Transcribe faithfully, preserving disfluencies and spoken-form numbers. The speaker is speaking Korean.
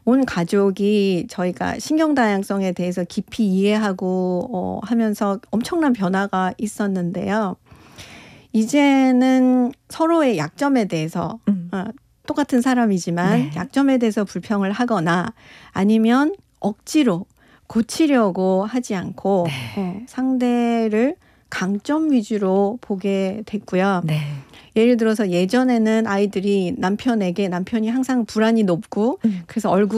온 가족이 저희가 신경 다양성에 대해서 깊이 이해하고 어, 하면서 엄청난 변화가 있었는데요. 이제는 서로의 약점에 대해서 음. 어, 똑같은 사람이지만 네. 약점에 대해서 불평을 하거나 아니면 억지로 고치려고 하지 않고 네. 어, 상대를 강점 위주로 보게 됐고요. 네. 예를 들어서 예전에는 아이들이 남편에게 남편이 항상 불안이 높고 음. 그래서 얼굴